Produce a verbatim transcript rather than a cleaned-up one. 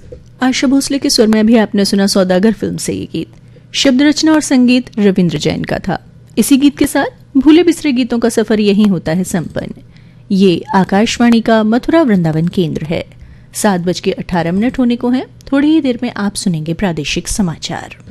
आशा भोसले के स्वर में अभी आपने सुना सौदागर फिल्म से ये गीत। शब्द रचना और संगीत रविंद्र जैन का था। इसी गीत के साथ भूले बिसरे गीतों का सफर यहीं होता है संपन्न। ये आकाशवाणी का मथुरा वृंदावन केंद्र है। सात बज के अठारह मिनट होने को हैं। थोड़ी ही देर में आप सुनेंगे प्रादेशिक समाचार।